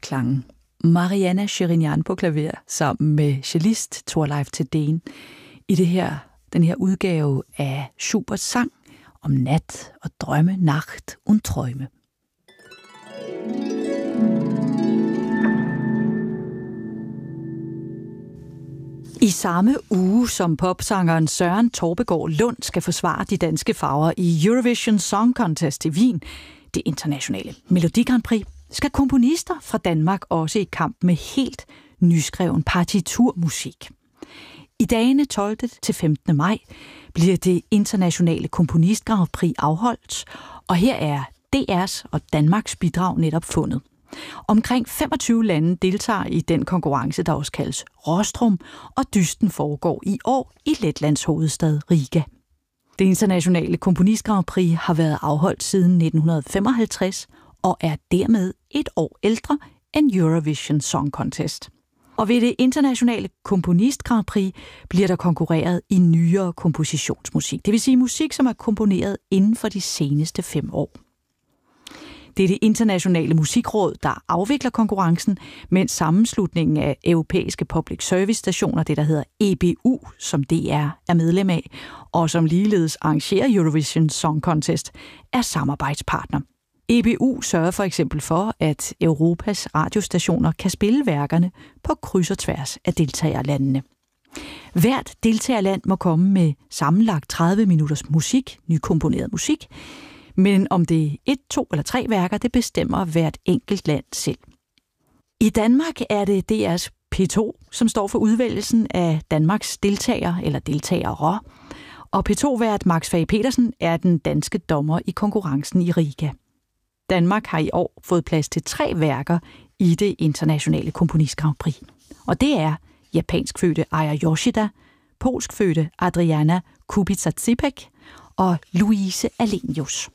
klangen. Marianna Shirinyan på klaver sammen med cellist Thorleif Thedéen i den her udgave af Schuberts sang om nat og drømme, Nacht und Träume. I samme uge som popsangeren Søren Torpegaard Lund skal forsvare de danske farver i Eurovision Song Contest i Wien, det internationale Melodi Grand Prix, skal komponister fra Danmark også i kamp med helt nyskreven partiturmusik. I dagene 12. til 15. maj bliver det internationale komponist Grand Prix afholdt, og her er DR's og Danmarks bidrag netop fundet. Omkring 25 lande deltager i den konkurrence, der også kaldes Rostrum, og dysten foregår i år i Letlands hovedstad Riga. Det internationale komponist Grand Prix har været afholdt siden 1955 og er dermed et år ældre end Eurovision Song Contest. Og ved det internationale komponist Grand Prix bliver der konkurreret i nyere kompositionsmusik, det vil sige musik, som er komponeret inden for de seneste 5 år. Det er det internationale musikråd, der afvikler konkurrencen, mens sammenslutningen af europæiske public service stationer, det der hedder EBU, som DR er medlem af, og som ligeledes arrangerer Eurovision Song Contest, er samarbejdspartner. EBU sørger for eksempel for, at Europas radiostationer kan spille værkerne på kryds og tværs af deltagerlandene. Hvert deltagerland må komme med sammenlagt 30 minutters musik, nykomponeret musik, men om det er 1, 2 eller 3 værker, det bestemmer hvert enkelt land selv. I Danmark er det DR's P2, som står for udvælgelsen af Danmarks deltagere eller deltagere, og P2-vært Max Fage Petersen er den danske dommer i konkurrencen i Riga. Danmark har i år fået plads til 3 værker i det internationale komponist Grand Prix. Og det er japanskfødte Aya Yoshida, polskfødte Adriana Kubica-Zipek og Louise Alenius.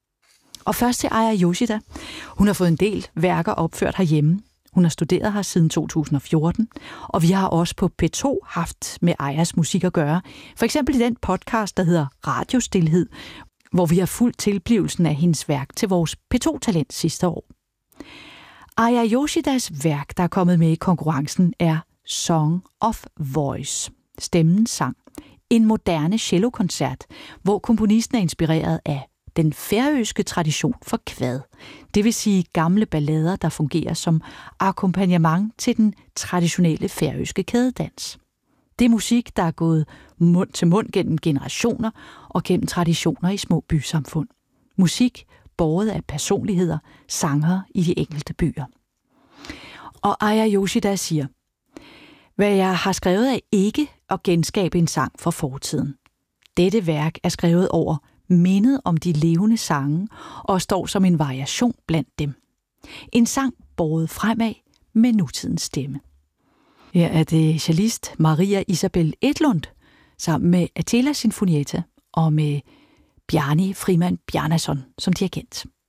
Og først til Aya Yoshida. Hun har fået en del værker opført herhjemme. Hun har studeret her siden 2014, og vi har også på P2 haft med Ayas musik at gøre. For eksempel i den podcast, der hedder Radiostilhed, hvor vi har fulgt tilblivelsen af hendes værk til vores P2-talent sidste år. Aya Yoshidas værk, der er kommet med i konkurrencen, er Song of Voice, stemmens sang. En moderne cellokoncert, hvor komponisten er inspireret af den færøske tradition for kvad. Det vil sige gamle ballader, der fungerer som akkompagnement til den traditionelle færøske kædedans. Det er musik, der er gået mund til mund gennem generationer og gennem traditioner i små bysamfund. Musik båret af personligheder, sangere i de enkelte byer. Og Aya Yoshida siger, hvad jeg har skrevet er ikke at genskabe en sang fra fortiden. Dette værk er skrevet over mindet om de levende sange og står som en variation blandt dem. En sang båret fremad med nutidens stemme. Her er det cellist Maria Isabel Edlund sammen med Atela Sinfonietta og med Bjarni Frímann Bjarnason som dirigent.